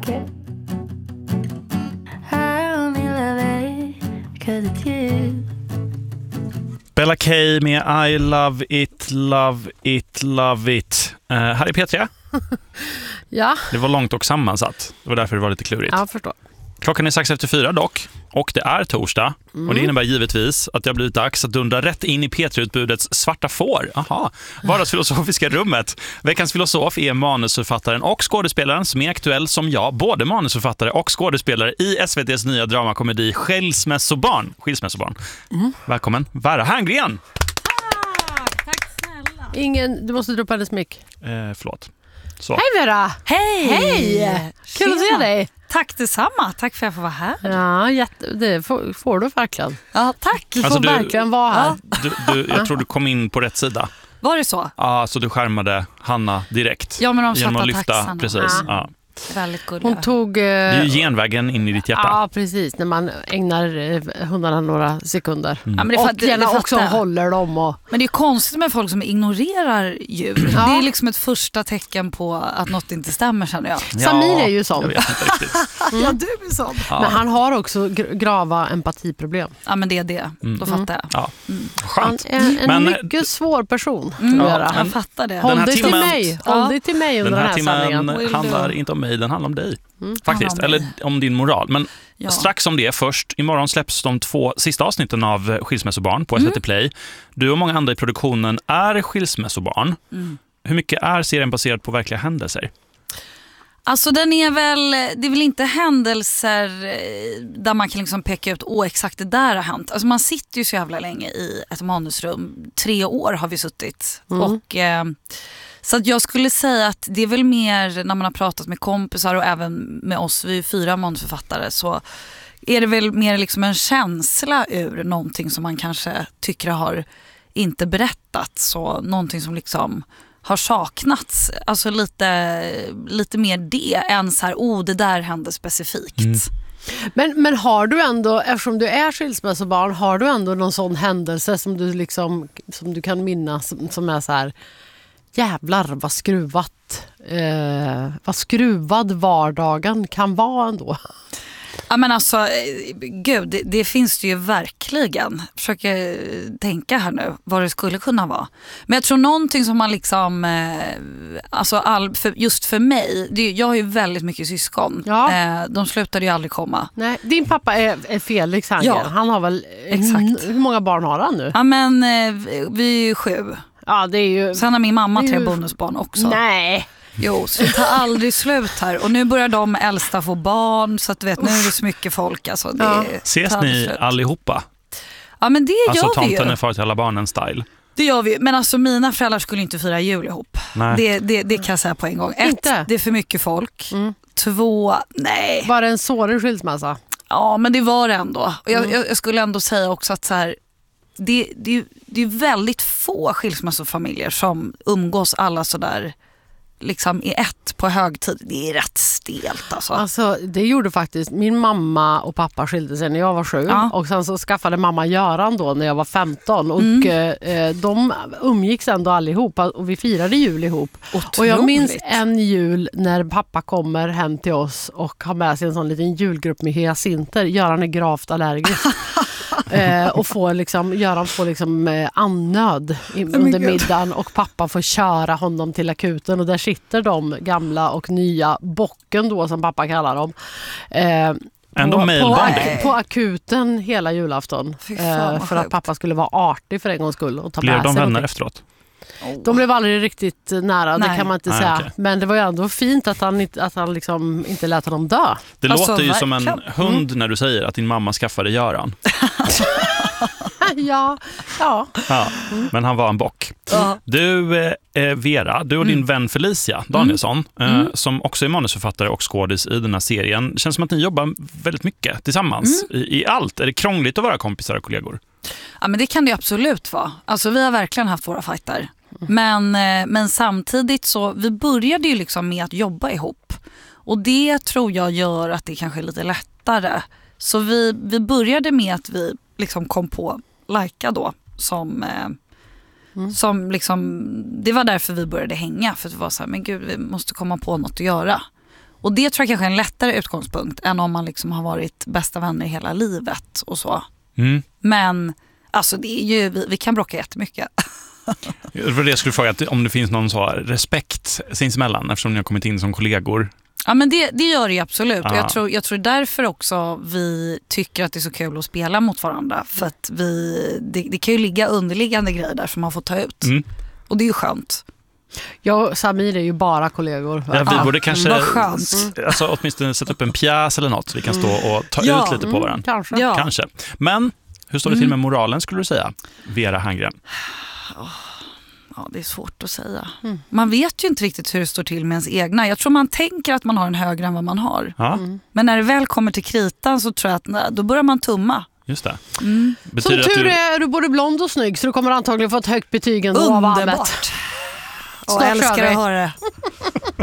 I only love it 'cause it's you. Bella K med I love it, love it, love it. Här är Petra. Ja. Det var långt och sammansatt. Det var därför det var lite klurigt. Ja, förstår. Klockan är 6:04 dock. Och det är torsdag. Och det innebär givetvis att det har blivit dags att dundra rätt in i P3-utbudets svarta får. Aha. Vardagsfilosofiska rummet. Veckans filosof är manusförfattaren och skådespelaren som är aktuell som jag. Både manusförfattare och skådespelare i SVT:s nya dramakomedi Skilsmässobarn. Välkommen, Vera Herngren. Tack snälla. Du måste dra upp hennes mick. Förlåt. Så. Hej Vera! Hej! Hej! Kul att se dig. Tack detsamma. Tack för att jag får vara här. Ja, det får du verkligen. Ja, tack. Du får verkligen vara här. Jag tror du kom in på rätt sida. Var det så? Ja, så du skärmade Hanna direkt. Ja, men de genom svarta att lyfta, taxarna. precis. Ja. Väldigt gulliga. Hon tog... Det är ju genvägen in i ditt hjärta. Ja, precis. När man ägnar hundarna några sekunder. Ja, men det Och gärna också håller dem. Men det är konstigt med folk som ignorerar djur. Ja. Det är liksom ett första tecken på att något inte stämmer, känner jag. Samir är ju sån. Jag vet inte riktigt. Ja, du är sån. Ja. Men han har också grava empatiproblem. Ja, men det är det. Då fattar jag. Ja. Han Skönt. är en Men- mycket svår person. Jag fattar det. Håll här dig till timmen- mig. Håll dig till mig under Den den här här timmen sändningen. handlar inte om mig, den handlar om dig. Faktiskt, Handlar om eller mig. om din moral. Men Ja. strax om det först. Imorgon släpps de 2 sista avsnitten av Skilsmässobarn på SVT Play. Du och många andra i produktionen är skilsmässobarn. Hur mycket är serien baserad på verkliga händelser? Alltså det är väl inte händelser där man kan liksom peka ut exakt det där har hänt. Alltså man sitter ju så jävla länge i ett manusrum. 3 år har vi suttit. Och, så att jag skulle säga att det är väl mer när man har pratat med kompisar och även med oss, vi är 4 manusförfattare, så är det väl mer liksom en känsla ur någonting som man kanske tycker har inte berättats. Så någonting som liksom har saknats, alltså lite mer det än så här, det där hände specifikt. Men har du ändå, eftersom du är skilsmässobarn, har du ändå någon sån händelse som du liksom, som du kan minnas som är så här: jävlar vad skruvad vardagen kan vara ändå? Ja, men alltså, gud, det finns det ju verkligen. Försöker tänka här nu vad det skulle kunna vara. Men jag tror någonting som man liksom, alltså just för mig, jag har ju väldigt mycket syskon. Ja. De slutade ju aldrig komma. Nej, din pappa är Felix Herngren. Ja, han har väl, exakt. hur många barn har han nu? Ja, men vi är ju 7. Ja, det är ju... Sen har min mamma Det är 3 ju- bonusbarn också. Nej. Jo, så det tar aldrig slut här. Och nu börjar de äldsta få barn, så att du vet, nu är det så mycket folk. Alltså, Ses tar aldrig ni slut. allihopa? Ja, men det Alltså gör vi tomten ju. är far till alla barnen style. Det gör vi. Men alltså mina föräldrar skulle inte fira jul ihop. Nej. Det kan jag säga på en gång. 1, Inte? det är för mycket folk. 2, nej. Var det en sårig skilsmässa? Ja, men det var det ändå. Och jag skulle ändå säga också att så här, det är väldigt få skilsmässofamiljer som umgås alla så där liksom i ett på högtid. Det är rätt stelt alltså. Alltså, det gjorde faktiskt min mamma och pappa skilde sig när jag var 7. Ja. Och sen så skaffade mamma Göran då när jag var 15. Och de umgicks ändå allihopa och vi firade jul ihop. Otroligt. Och jag minns en jul när pappa kommer hem till oss och har med sig en sån liten julgrupp med hyacinter. Göran är gravt allergisk. Och Göran får annöd under middagen och pappa får köra honom till akuten och där sitter de gamla och nya bocken då som pappa kallar dem. Ändå mailbonding. På akuten hela julafton. Fy fan, vad för att sjukt. pappa skulle vara artig för en gångs skull och ta Blev med de sig vänner någonting. efteråt? De blev aldrig riktigt nära, det Nej. kan man inte Nej, säga. okej. Men det var ju ändå fint att han liksom inte lät honom dö. Det Alltså, låter ju som en verkligen. hund när du säger att din mamma skaffade Göran. Ja. Ja, men han var en bock. Ja. Du, Vera, du och din vän Felicia Danielsson, som också är manusförfattare och skådis i den här serien. Det känns som att ni jobbar väldigt mycket tillsammans i allt. Är det krångligt att vara kompisar och kollegor? Ja, men det kan det absolut vara. Alltså vi har verkligen haft våra fighter. Men samtidigt så, vi började ju liksom med att jobba ihop. Och det tror jag gör att det kanske är lite lättare. Så vi började med att vi liksom kom på Laika då som liksom, det var därför vi började hänga, för det var så här, men gud, vi måste komma på något att göra. Och det tror jag kanske är en lättare utgångspunkt än om man liksom har varit bästa vänner hela livet och så. Men alltså det är ju, vi kan bråka jättemycket. För det skulle fråga om det finns någon så respekt sinsemellan eftersom ni har kommit in som kollegor. Ja, men det gör det ju absolut. Och jag tror därför också vi tycker att det är så kul att spela mot varandra. För att det kan ju ligga underliggande grejer där som man får ta ut. Och det är ju skönt. Jag och Samir är ju bara kollegor. Ja, vi borde kanske vad åtminstone sätta upp en pjäs eller något så vi kan stå och ta ut lite på varandra. Kanske. Men hur står det till med moralen skulle du säga, Vera Hangren? Ja, det är svårt att säga. Man vet ju inte riktigt hur det står till med ens egna. Jag tror man tänker att man har en högre än vad man har. Men när det väl kommer till kritan så tror jag att då börjar man tumma. Just det. Som tur är du både blond och snygg så du kommer antagligen få ett högt betyg ändå av Ahmet. Underbart. Och älskar att höra det.